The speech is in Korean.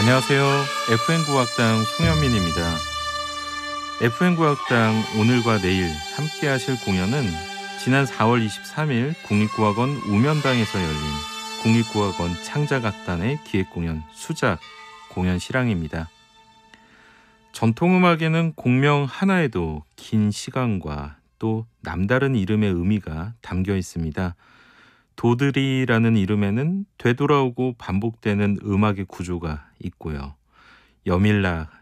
안녕하세요. FN국악당 송현민입니다. FN국악당 오늘과 내일 함께 하실 공연은 지난 4월 23일 국립국악원 우면당에서 열린 국립국악원 창작악단의 기획공연 수작 공연 실황입니다. 전통음악에는 공명 하나에도 긴 시간과 또 남다른 이름의 의미가 담겨 있습니다. 도들이라는 이름에는 되돌아오고 반복되는 음악의 구조가 있고요. 여밀락